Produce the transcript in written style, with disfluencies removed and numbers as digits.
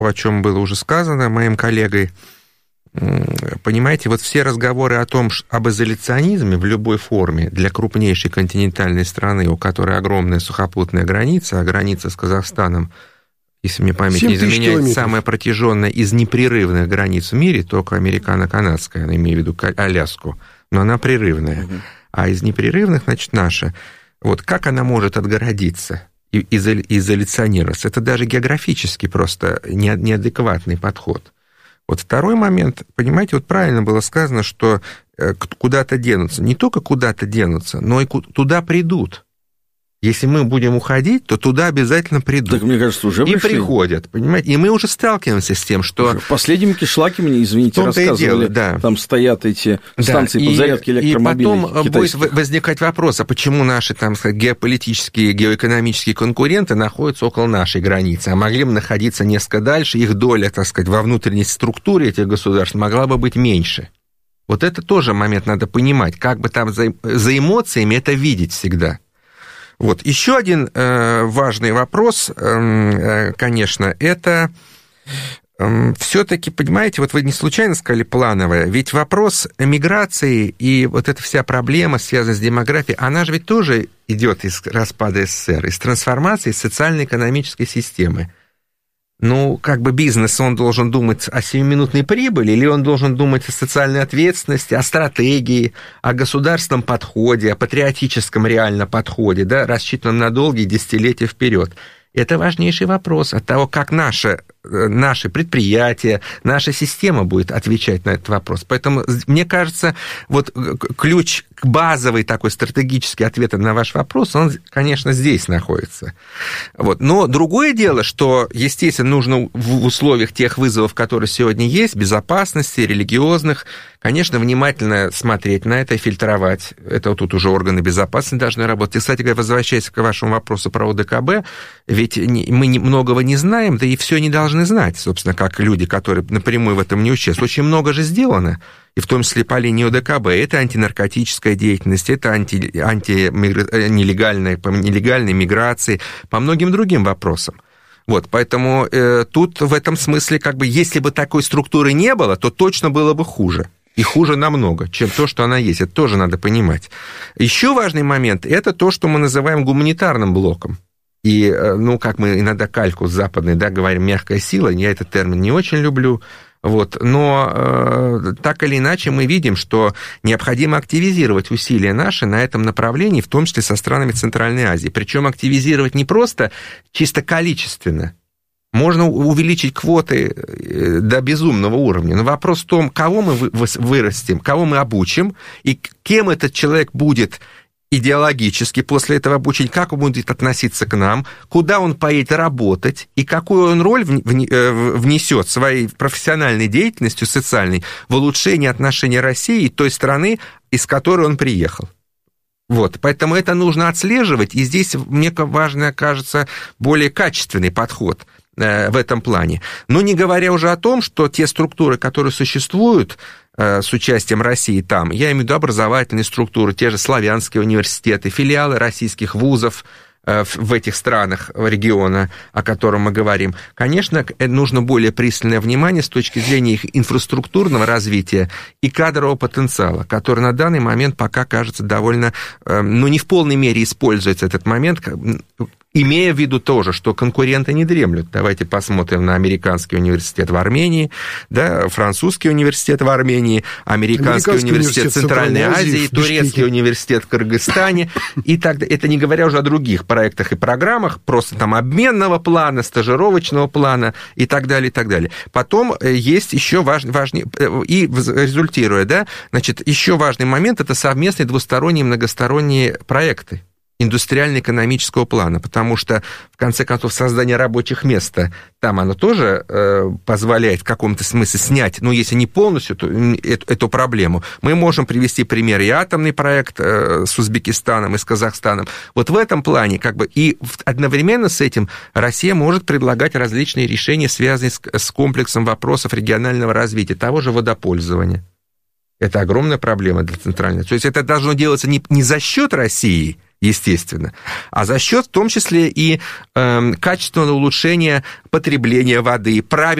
о чем было уже сказано моим коллегой. Понимаете, вот все разговоры об изоляционизме в любой форме для крупнейшей континентальной страны, у которой огромная сухопутная граница, а граница с Казахстаном, если мне память не изменяет, самая протяженная из непрерывных границ в мире, только американо-канадская, я имею в виду Аляску, но она прерывная. А из непрерывных, значит, наша. Вот как она может отгородиться и изоляционироваться? Это даже географически просто неадекватный подход. Вот второй момент, понимаете, вот правильно было сказано, что куда-то денутся. Не только куда-то денутся, но и туда придут. Если мы будем уходить, то туда обязательно придут. Так, мне кажется, уже пришли. И приходят, понимаете? И мы уже сталкиваемся с тем, что... В последнем кишлаке, мне, извините, рассказывали, да. Там стоят эти станции подзарядки электромобилей. И потом будет возникать вопрос, а почему наши, там, геополитические, геоэкономические конкуренты находятся около нашей границы, а могли бы находиться несколько дальше, их доля, так сказать, во внутренней структуре этих государств могла бы быть меньше. Вот это тоже момент надо понимать, как бы там за эмоциями это видеть всегда. Вот. Еще один важный вопрос, конечно, это все-таки, понимаете, вот вы не случайно сказали плановое, ведь вопрос миграции и вот эта вся проблема, связанная с демографией, она же ведь тоже идет из распада СССР, из трансформации социально-экономической системы. Ну, как бы бизнес, он должен думать о 7-минутной прибыли, или он должен думать о социальной ответственности, о стратегии, о государственном подходе, о патриотическом реально подходе, да, рассчитанном на долгие десятилетия вперед. Это важнейший вопрос от того, как наши предприятия, наша система будет отвечать на этот вопрос. Поэтому, мне кажется, вот ключ к базовой такой стратегический ответ на ваш вопрос, он, конечно, здесь находится. Вот. Но другое дело, что, естественно, нужно в условиях тех вызовов, которые сегодня есть, безопасности, религиозных, конечно, внимательно смотреть на это и фильтровать. Это вот тут уже органы безопасности должны работать. И, кстати говоря, возвращаясь к вашему вопросу про ОДКБ, ведь мы многого не знаем, да и все не должны знать, собственно, как люди, которые напрямую в этом не участвуют. Очень много же сделано, и в том числе по линии ОДКБ. Это антинаркотическая деятельность, это нелегальной миграции, по многим другим вопросам. Вот, поэтому тут в этом смысле, как бы, если бы такой структуры не было, то точно было бы хуже. И хуже намного, чем то, что она есть. Это тоже надо понимать. Еще важный момент – это то, что мы называем гуманитарным блоком. И, ну, как мы иногда калькус западный, да, говорим, мягкая сила, я этот термин не очень люблю, вот, но так или иначе мы видим, что необходимо активизировать усилия наши на этом направлении, в том числе со странами Центральной Азии. Причем активизировать не просто чисто количественно. Можно увеличить квоты до безумного уровня, но вопрос в том, кого мы вырастим, кого мы обучим, и кем этот человек будет идеологически после этого обучения, как он будет относиться к нам, куда он поедет работать, и какую он роль внесет своей профессиональной деятельностью социальной в улучшение отношений России и той страны, из которой он приехал. Вот, поэтому это нужно отслеживать, и здесь мне важно, кажется, более качественный подход в этом плане. Но не говоря уже о том, что те структуры, которые существуют с участием России там, я имею в виду образовательные структуры, те же славянские университеты, филиалы российских вузов в этих странах региона, о котором мы говорим, конечно, нужно более пристальное внимание с точки зрения их инфраструктурного развития и кадрового потенциала, который на данный момент пока кажется довольно, ну, не в полной мере используется этот момент, имея в виду тоже, что конкуренты не дремлют. Давайте посмотрим на американский университет в Армении, да, французский университет в Армении, американский университет Центральной Азии, турецкий университет в Кыргызстане и так далее. Это не говоря уже о других проектах и программах, просто там обменного плана, стажировочного плана и так далее, и так далее. Потом есть еще важный, и результируя, да, значит, еще важный момент – это совместные двусторонние и многосторонние проекты индустриально-экономического плана, потому что, в конце концов, создание рабочих мест, там оно тоже позволяет в каком-то смысле снять, ну, если не полностью, то эту проблему. Мы можем привести пример и атомный проект с Узбекистаном и с Казахстаном. Вот в этом плане, как бы, и одновременно с этим Россия может предлагать различные решения, связанные с комплексом вопросов регионального развития, того же водопользования. Это огромная проблема для Центральной. То есть это должно делаться не за счет России, естественно, а за счет, в том числе, и качественного улучшения потребления воды,